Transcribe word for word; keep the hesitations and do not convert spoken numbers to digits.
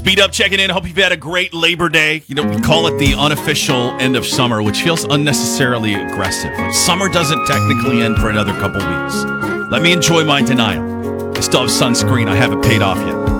Beat Up checking in. Hope you've had a great Labor Day. You know, we call it the unofficial end of summer, which feels unnecessarily aggressive. Like, summer doesn't technically end for another couple weeks. Let me enjoy my denial. I still have sunscreen. I haven't paid off yet.